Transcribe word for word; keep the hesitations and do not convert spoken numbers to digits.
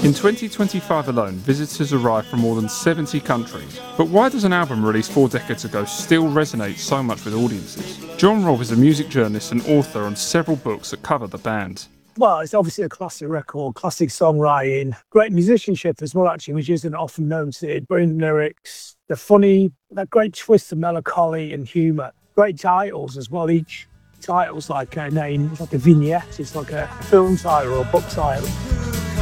In twenty twenty-five alone, visitors arrived from more than seventy countries. But why does an album released four decades ago still resonate so much with audiences? John Robb is a music journalist and author on several books that cover the band. Well, it's obviously a classic record, classic songwriting, great musicianship as well, actually, which isn't often noted. Brilliant lyrics, the funny, that great twist of melancholy and humour. Great titles as well. Each title's like a name, it's like a vignette, it's like a film title or a book title.